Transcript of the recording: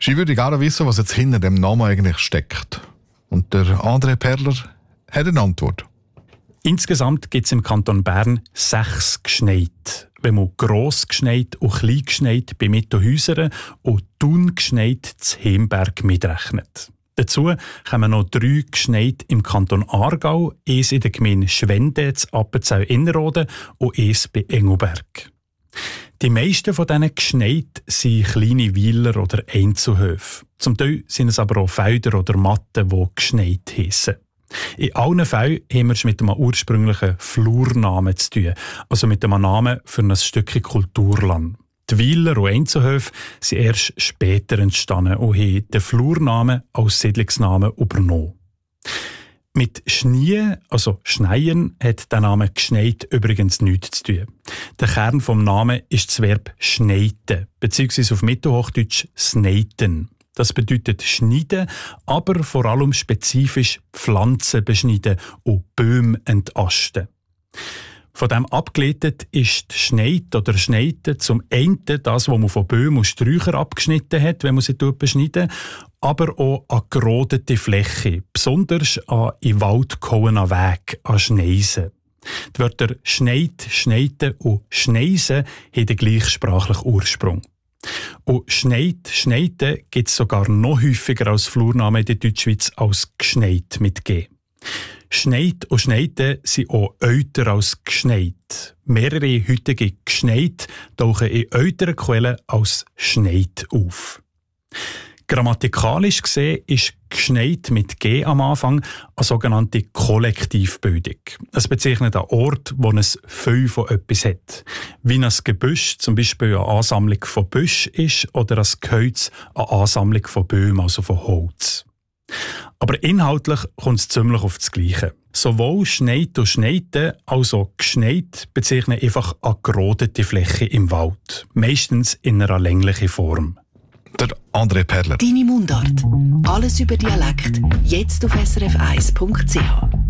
Sie würde gerne wissen, was jetzt hinter dem Namen eigentlich steckt. Und der André Perler hat eine Antwort. Insgesamt gibt es im Kanton Bern 6 Gschneit. Wenn man Grossgschneit und Kleingschneit bei Mittenhäusern und Thungschneit zu Hemberg mitrechnet. Dazu kommen noch 3 Gschneit im Kanton Aargau, eins in der Gemeinde Schwende, zu Appenzell-Innerrhoden und eins bei Engelberg. Die meisten von diesen Gschneit sind kleine Weiler oder Einzelhöfe. Zum Teil sind es aber auch Felder oder Matten, die Gschneit heissen. In allen Fällen haben wir es mit einem ursprünglichen Flurnamen zu tun, also mit einem Namen für ein Stückchen Kulturland. Die Weiler und Einzelhöfe sind erst später entstanden und haben den Flurnamen als Siedlungsnamen übernommen. Mit Schnie, also Schneien, hat der Name Gschneit übrigens nichts zu tun. Der Kern des Namens ist das Verb schneiten, beziehungsweise auf Mittelhochdeutsch sneiten. Das bedeutet schneiden, aber vor allem spezifisch Pflanzen beschneiden und Bäume entasten. Von dem abgeleitet ist Schneid oder Schneiten zum einen das, was man von Bäumen und Sträuchern abgeschnitten hat, wenn man sie beschneidet, aber auch an gerodete Fläche, besonders an in Wald gehauenen Weg, an Schneisen. Die Wörter Schneid, Schneiten und Schneisen haben den gleichsprachlichen Ursprung. Und Schneid, Schneiten gibt es sogar noch häufiger als Flurnamen in der Deutschschweiz als Gschneit mit G. Schneid und Schneiten sind auch älter als Gschneit. Mehrere heutige Gschneit tauchen in älteren Quellen als Schneid auf. Grammatikalisch gesehen ist Gschneit mit G am Anfang eine sogenannte Kollektivbildung. Es bezeichnet einen Ort, wo es viel von etwas hat. Wie ein Gebüsch zum Beispiel eine Ansammlung von Büschen ist oder ein Gehölz eine Ansammlung von Bäumen, also von Holz. Aber inhaltlich kommt es ziemlich auf das Gleiche. Sowohl Schneid und Schneiten als auch Gschneit bezeichnen einfach eine gerodete Fläche im Wald. Meistens in einer länglichen Form. Der André Perler. Deine Mundart. Alles über Dialekt. Jetzt auf srf1.ch.